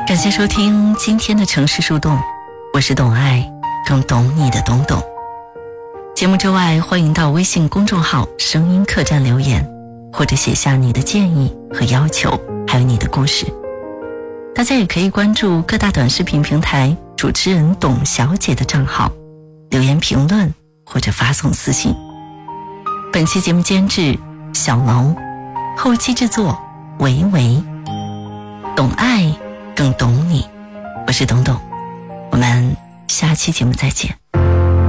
感谢收听今天的城市树洞，我是懂爱更懂你的懂懂。节目之外，欢迎到微信公众号声音客栈留言，或者写下你的建议和要求，还有你的故事。大家也可以关注各大短视频平台主持人董小姐的账号，留言评论或者发送私信。本期节目监制小楼，后期制作维维。懂爱更懂你，我是董董，我们下期节目再见。